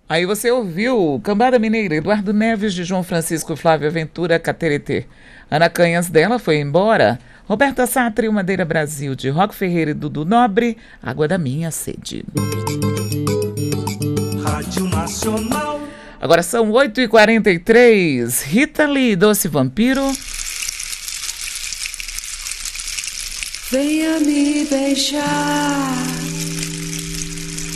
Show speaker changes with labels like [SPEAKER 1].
[SPEAKER 1] Aí você ouviu Cambada Mineira, Eduardo Neves de João Francisco Flávio Ventura, Cateretê. Ana Canhas dela foi embora. Roberta Sátrio, Madeira Brasil, de Roque Ferreira e Dudu Nobre, Água da Minha Sede.
[SPEAKER 2] Rádio Nacional.
[SPEAKER 1] Agora são 8h43. Rita Lee, Doce Vampiro.
[SPEAKER 3] Venha me beijar.